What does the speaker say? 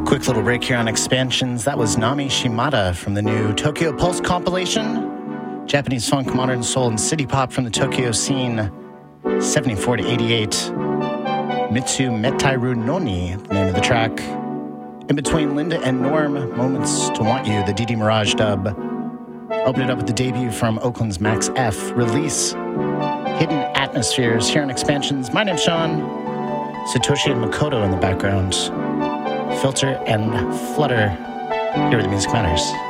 Quick little break here on Expansions. That was Nami Shimada from the new Tokyo Pulse compilation. Japanese funk, modern soul, and city pop from the Tokyo scene, 74 to 88. Mitsu Metairu Noni, the name of the track. In between Linda and Norm, Moments to Want You, the Didi Mirage dub. Open it up with the debut from Oakland's Max F. Release, Hidden Atmospheres, here on Expansions. My name's Sean. Satoshi and Makoto in the background. Filter and Flutter. Here where the music matters.